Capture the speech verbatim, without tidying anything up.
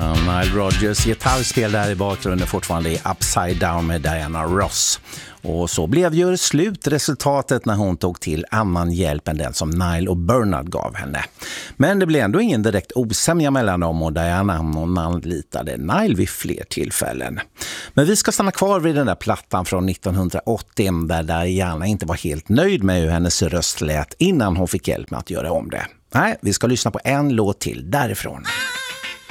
Nile Rodgers gitarrspel där i bakgrunden fortfarande i Upside Down med Diana Ross. Och så blev ju slutresultatet när hon tog till annan hjälp än den som Nile och Bernard gav henne. Men det blev ändå ingen direkt osämja mellan dem och Diana, och anlitade Nile vid fler tillfällen. Men vi ska stanna kvar vid den där plattan från nittonhundraåttio där Diana inte var helt nöjd med hur hennes röst lät innan hon fick hjälp med att göra om det. Nej, vi ska lyssna på en låt till därifrån.